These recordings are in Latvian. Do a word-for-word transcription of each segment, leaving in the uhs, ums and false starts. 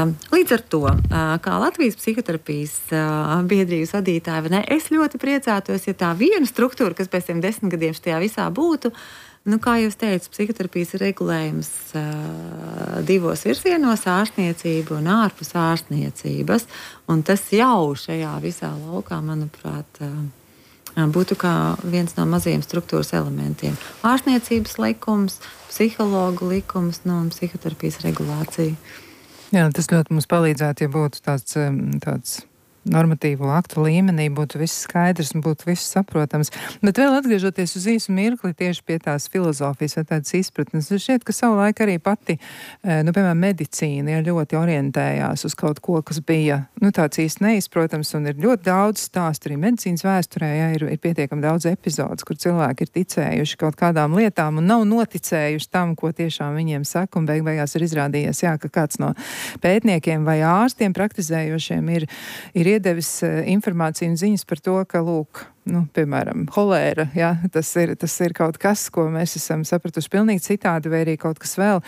Līdz ar to, kā Latvijas psihoterapijas biedrības vadītāja, ne, es ļoti priecātos, ja tā viena struktūra, kas pēc tiem desmit gadiem šajā visā būtu, nu, kā jūs teicat, psihoterapijas ir regulējums uh, divos virzienos - ārstniecība un ārpus ārstniecības. Un tas jau šajā visā laukā, manuprāt, uh, būtu kā viens no mazajiem struktūras elementiem. Ārstniecības likums, psihologu likums, nu, un psihoterapijas regulācija. Jā, tas ļoti mums palīdzētu, ja būtu tāds, tāds normatīvo aktu līmenī, būtu viss skaidrs un būtu viss saprotams. Bet vēl atgriežoties uz īsu mirkli tieši pie tās filozofijas vai tādas izpratnes, šķiet, ka savulaik arī pati, nu, piemēram, medicīna ja ļoti orientējās uz kaut ko, kas bija, nu, tāds īsti neizprotams, un ir ļoti daudz stāstu arī medicīnas vēsturē, ja, ir, ir pietiekami daudz epizodes, kur cilvēki ir ticējuši kaut kādām lietām un nav noticējuši tam, ko tiešām viņiem saka, un beig beigās ir izrādījies, jā, ka kāds no pētniekiem vai ārstiem praktizējošiem ir, ir iedevis informāciju un ziņas par to, ka, lūk, nu, piemēram, holēra, ja, tas ir, tas ir kaut kas, ko mēs esam sapratuši pilnīgi citādi, vai arī kaut kas vēl.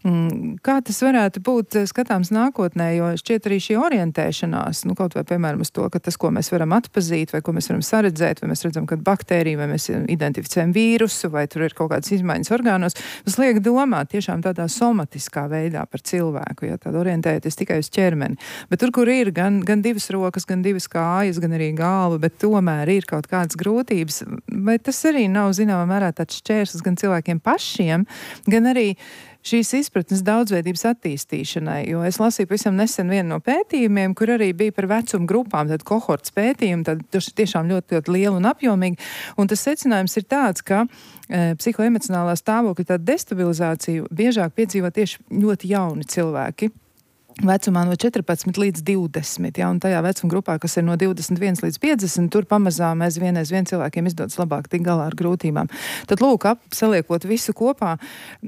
Kā tas varētu būt skatāms nākotnē, jo šķiet arī šī orientēšanās, nu, kaut vai, piemēram, uz to, ka tas, ko mēs varam atpazīt, vai ko mēs varam saredzēt, vai mēs redzam, kad baktērija, vai mēs identificējam vīrusu, vai tur ir kaut kādas izmaiņas orgānos, tas liek domāt tiešām tādā somatiskā veidā par cilvēku, ja tāda orientēties tikai uz ķermeni. Bet tur, kur ir gan, gan divas rokas, gan divas kājas, gan arī galva, bet tomēr ir kaut kādas grūtības, vai tas arī nav zināmā mērā tāds šķērslis gan cilvēkiem pašiem, gan arī šīs izpratnes daudzveidības attīstīšanai, jo es lasīju pavisam nesen vienu no pētījumiem, kur arī bija par vecumu grupām, tad kohorts pētījumi, tad tiešām ļoti, ļoti liela un apjomīgi, un tas secinājums ir tāds, ka e, psihoemocionālā stāvokļa tāda destabilizāciju biežāk piedzīvo tieši ļoti jauni cilvēki. Vecumā no četrpadsmit līdz divdesmit, ja, un tajā vecuma grupā, kas ir no divdesmit viens līdz piecdesmit, tur pamazām aizvien aizvien cilvēkiem izdodas labāk tik galā ar grūtībām. Tad, lūk, apsaliekot visu kopā,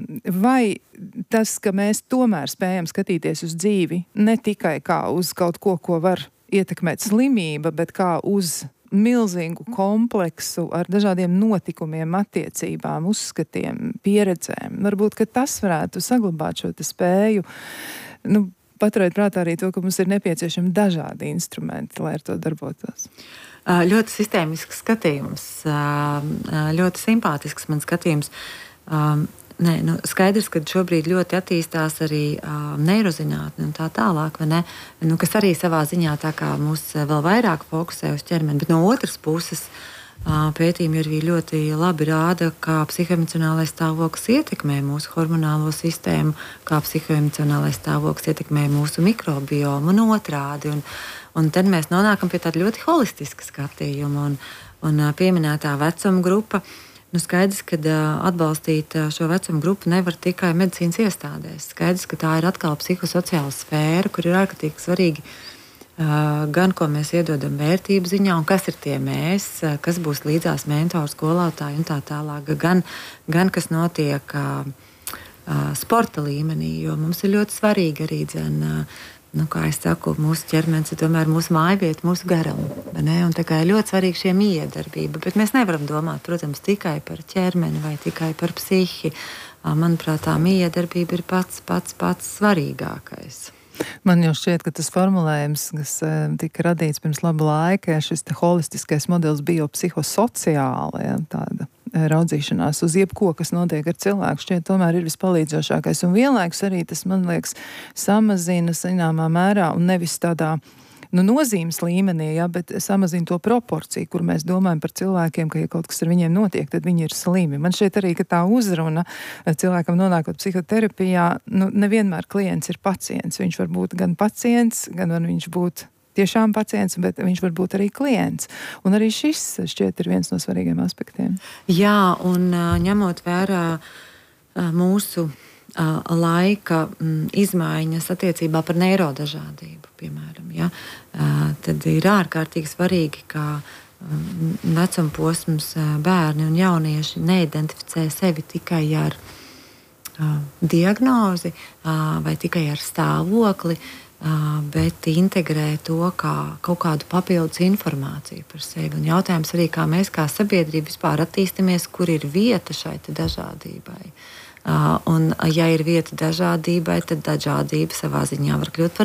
vai tas, ka mēs tomēr spējam skatīties uz dzīvi ne tikai kā uz kaut ko, ko var ietekmēt slimība, bet kā uz milzīgu kompleksu ar dažādiem notikumiem, attiecībām, uzskatiem, pieredzēm. Varbūt, ka tas varētu saglabāt šo te spēju, nu, paturēt prātā arī to, ka mums ir nepieciešami dažādi instrumenti, lai ar to darbotos. Ļoti sistēmisks skatījums, ļoti simpātisks man skatījums. Nē, nu, skaidrs, ka šobrīd ļoti attīstās arī neirozinātne un tā tālāk, vai ne? Nu, kas arī savā ziņā tā kā mūs vēl vairāk fokusē uz ķermeni, bet no otras puses pētījumi arī ļoti labi rāda, kā psihoemocionālais stāvoklis ietekmē mūsu hormonālo sistēmu, kā psihoemocionālais stāvoklis ietekmē mūsu mikrobiomu un otrādi. Un, un tad mēs nonākam pie tāda ļoti holistiska skatījuma. Un, un pieminētā vecuma grupa, nu skaidrs, ka atbalstīt šo vecuma grupu nevar tikai medicīnas iestādēs. Skaidrs, ka tā ir atkal psihosociāla sfēra, kur ir ārkārtīgi svarīgi gan ko mēs iedodam vērtību ziņā, un kas ir tie mēs, kas būs līdzās mentori, skolotāji un tā tālāk, gan, gan kas notiek uh, sporta līmenī, jo mums ir ļoti svarīgi arī, dzen, uh, nu, kā es saku, mūsu ķermenis ir tomēr mūsu mājvieta, mūsu garam, ne? Un tā kā ir ļoti svarīgi šie miedarbība, bet mēs nevaram domāt, protams, tikai par ķermeni vai tikai par psihi. Uh, manuprāt, tā miedarbība ir pats, pats, pats svarīgākais. Man jau šķiet, ka tas formulējums, kas uh, tika radīts pirms laba laika, ja šis te holistiskais modelis biopsihosociāli, ja, tāda raudzīšanās uz jebko, kas notiek ar cilvēku, šķiet tomēr ir vispalīdzošākais. Un vienlaikus arī tas, man liekas, samazina zināmā mērā un nevis tādā nu, nozīmes līmenī, ja, bet samazina to proporciju, kur mēs domājam par cilvēkiem, ka ja kaut kas ar viņiem notiek, tad viņi ir slimi. Man šķiet arī, ka tā uzruna cilvēkam nonākot psihoterapijā, nu, nevienmēr klients ir pacients. Viņš var būt gan pacients, gan var viņš būt tiešām pacients, bet viņš var būt arī klients. Un arī šis šķiet ir viens no svarīgiem aspektiem. Jā, un ņemot vērā mūsu laika izmaiņas attiecībā par neirodažādību, piemēram, ja, tad ir ārkārtīgi svarīgi, ka vecuma posms bērni un jaunieši neidentificē sevi tikai ar diagnozi vai tikai ar stāvokli, bet integrē to kā kaut kādu papildus informāciju par sevi. Un jautājums arī, kā mēs kā sabiedrība vispār attīstamies, kur ir vieta šai dažādībai. Uh, un, ja ir vieta dažādībai, tad dažādība savā ziņā var kļūt par